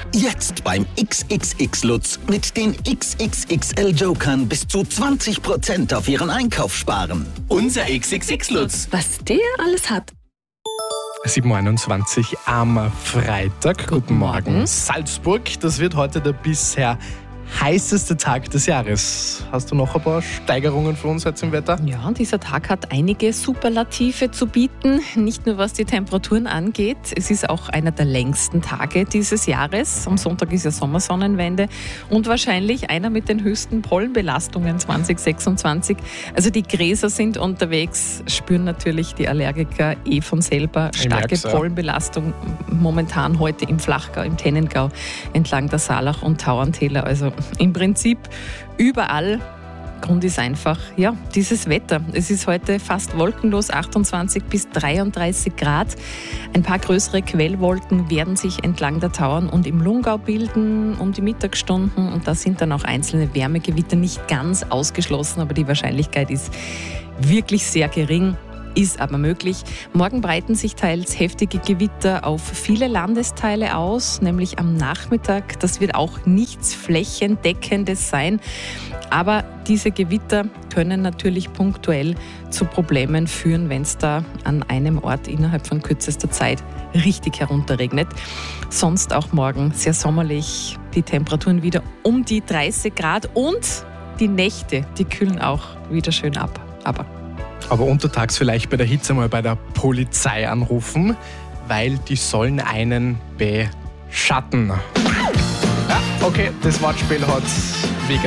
Jetzt beim XXX Lutz mit den XXXL Jokern bis zu 20% auf Ihren Einkauf sparen. Unser XXX Lutz. Was der alles hat. 7.21 Uhr am Freitag. Guten Morgen. Salzburg, das wird heute der bisher heißeste Tag des Jahres. Hast du noch ein paar Steigerungen für uns jetzt im Wetter? Ja, dieser Tag hat einige Superlative zu bieten, nicht nur was die Temperaturen angeht. Es ist auch einer der längsten Tage dieses Jahres. Am Sonntag ist ja Sommersonnenwende und wahrscheinlich einer mit den höchsten Pollenbelastungen 2026. Also die Gräser sind unterwegs, spüren natürlich die Allergiker von selber. Starke Pollenbelastung momentan heute im Flachgau, im Tennengau, entlang der Saalach und Tauerntäler. Also im Prinzip überall. Grund ist einfach, ja, dieses Wetter. Es ist heute fast wolkenlos, 28 bis 33 Grad. Ein paar größere Quellwolken werden sich entlang der Tauern und im Lungau bilden um die Mittagsstunden. Und da sind dann auch einzelne Wärmegewitter nicht ganz ausgeschlossen, aber die Wahrscheinlichkeit ist wirklich sehr gering. Ist aber möglich. Morgen breiten sich teils heftige Gewitter auf viele Landesteile aus, nämlich am Nachmittag. Das wird auch nichts Flächendeckendes sein. Aber diese Gewitter können natürlich punktuell zu Problemen führen, wenn es da an einem Ort innerhalb von kürzester Zeit richtig herunterregnet. Sonst auch morgen sehr sommerlich, die Temperaturen wieder um die 30 Grad und die Nächte, die kühlen auch wieder schön ab. Aber untertags vielleicht bei der Hitze mal bei der Polizei anrufen, weil die sollen einen beschatten. Ja, okay, das Wortspiel hat wegen